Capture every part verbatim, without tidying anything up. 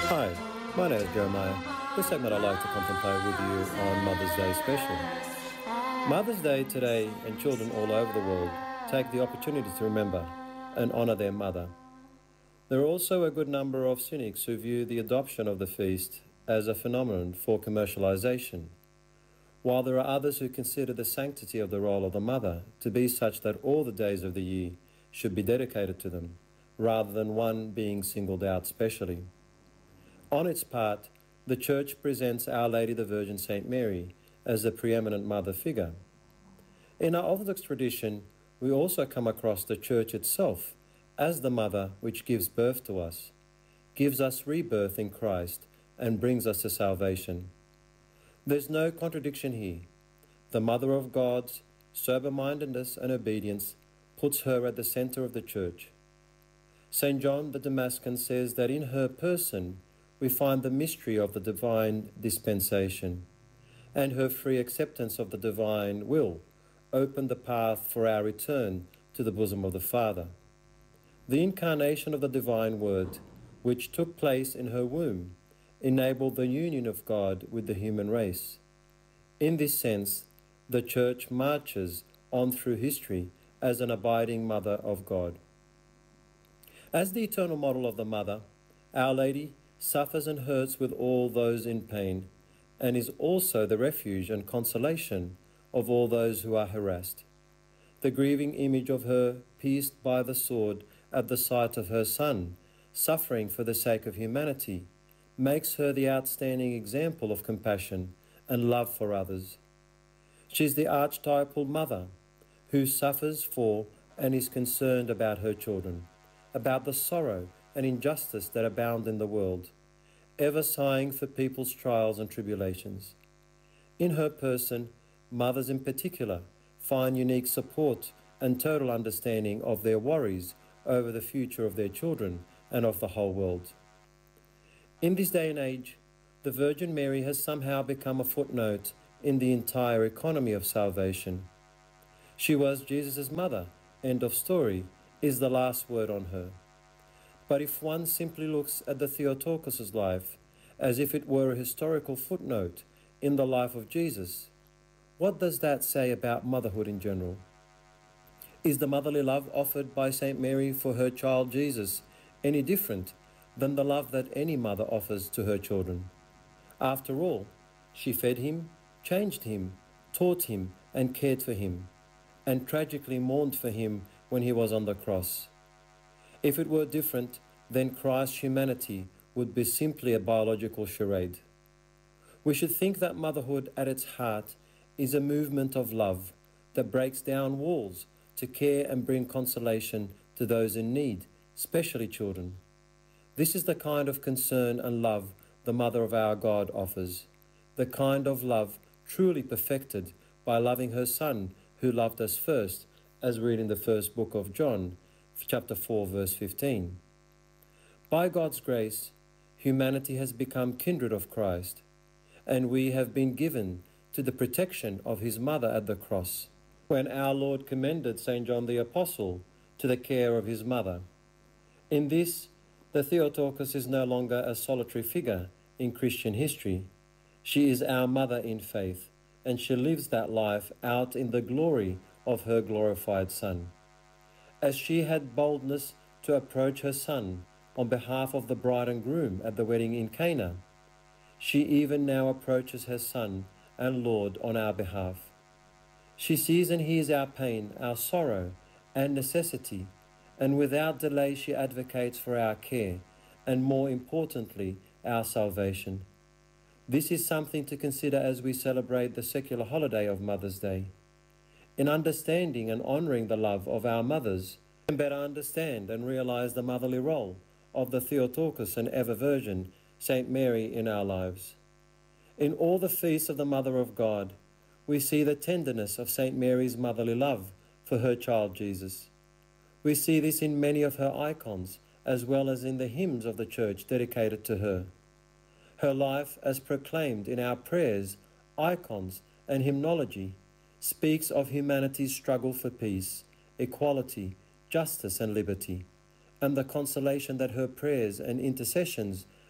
Hi, my name is Jeremiah. This segment I'd like to contemplate with you on Mother's Day special. Mother's Day today, and children all over the world take the opportunity to remember and honour their mother. There are also a good number of cynics who view the adoption of the feast as a phenomenon for commercialisation, while there are others who consider the sanctity of the role of the mother to be such that all the days of the year should be dedicated to them, rather than one being singled out specially. On its part, the Church presents Our Lady the Virgin Saint Mary as the preeminent mother figure. In our Orthodox tradition, we also come across the Church itself as the mother which gives birth to us, gives us rebirth in Christ, and brings us to salvation. There's no contradiction here. The Mother of God's sober-mindedness and obedience puts her at the centre of the Church. Saint John the Damascene says that in her person we find the mystery of the divine dispensation, and her free acceptance of the divine will opened the path for our return to the bosom of the Father. The incarnation of the divine Word, which took place in her womb, enabled the union of God with the human race. In this sense, the Church marches on through history as an abiding Mother of God. As the eternal model of the Mother, Our Lady suffers and hurts with all those in pain, and is also the refuge and consolation of all those who are harassed. The grieving image of her pierced by the sword at the sight of her Son, suffering for the sake of humanity, makes her the outstanding example of compassion and love for others. She is the archetypal mother who suffers for and is concerned about her children, about the sorrow and injustice that abound in the world, ever sighing for people's trials and tribulations. In her person, mothers in particular find unique support and total understanding of their worries over the future of their children and of the whole world. In this day and age, the Virgin Mary has somehow become a footnote in the entire economy of salvation. She was Jesus' mother, end of story, is the last word on her. But if one simply looks at the Theotokos' life as if it were a historical footnote in the life of Jesus, what does that say about motherhood in general? Is the motherly love offered by Saint Mary for her child Jesus any different than the love that any mother offers to her children? After all, she fed him, changed him, taught him, and cared for him, and tragically mourned for him when he was on the cross. If it were different, then Christ's humanity would be simply a biological charade. We should think that motherhood at its heart is a movement of love that breaks down walls to care and bring consolation to those in need, especially children. This is the kind of concern and love the Mother of our God offers, the kind of love truly perfected by loving her Son who loved us first, as we read in the first book of John, chapter four, verse fifteen. By God's grace, humanity has become kindred of Christ, and we have been given to the protection of his mother at the cross, when our Lord commended Saint John the Apostle to the care of his mother. In this, the Theotokos is no longer a solitary figure in Christian history. She is our mother in faith, and she lives that life out in the glory of her glorified Son. As she had boldness to approach her Son on behalf of the bride and groom at the wedding in Cana, she even now approaches her Son and Lord on our behalf. She sees and hears our pain, our sorrow, and necessity, and without delay she advocates for our care, and more importantly, our salvation. This is something to consider as we celebrate the secular holiday of Mother's Day. In understanding and honouring the love of our mothers, we can better understand and realise the motherly role of the Theotokos and ever-Virgin, Saint Mary, in our lives. In all the feasts of the Mother of God, we see the tenderness of Saint Mary's motherly love for her child Jesus. We see this in many of her icons, as well as in the hymns of the Church dedicated to her. Her life, as proclaimed in our prayers, icons, and hymnology, speaks of humanity's struggle for peace, equality, justice, and liberty, and the consolation that her prayers and intercessions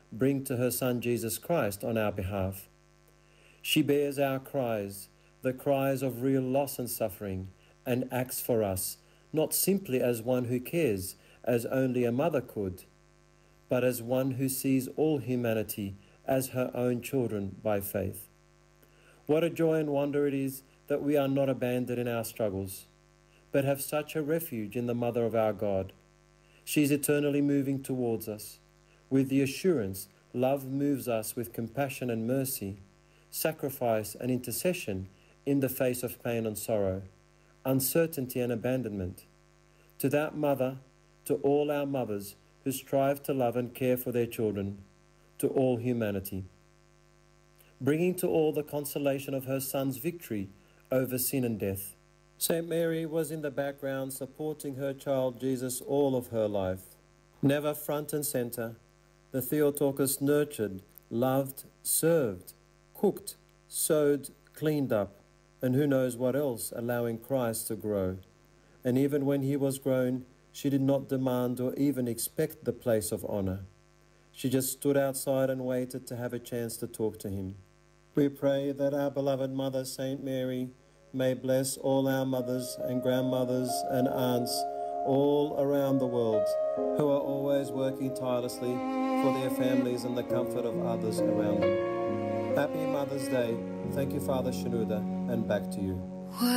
bring to her Son Jesus Christ on our behalf. She bears our cries, the cries of real loss and suffering, and acts for us, not simply as one who cares, as only a mother could, but as one who sees all humanity as her own children by faith. What a joy and wonder it is that we are not abandoned in our struggles, but have such a refuge in the Mother of our God. She is eternally moving towards us, with the assurance love moves us with compassion and mercy, sacrifice and intercession in the face of pain and sorrow, uncertainty and abandonment. To that mother, to all our mothers who strive to love and care for their children, to all humanity, bringing to all the consolation of her Son's victory over sin and death. Saint Mary was in the background supporting her child Jesus all of her life. Never front and center, the Theotokos nurtured, loved, served, cooked, sewed, cleaned up, and who knows what else, allowing Christ to grow. And even when he was grown, she did not demand or even expect the place of honor. She just stood outside and waited to have a chance to talk to him. We pray that our beloved Mother, Saint Mary, may bless all our mothers and grandmothers and aunts all around the world who are always working tirelessly for their families and the comfort of others around them. Happy Mother's Day. Thank you, Father Shenouda, and back to you.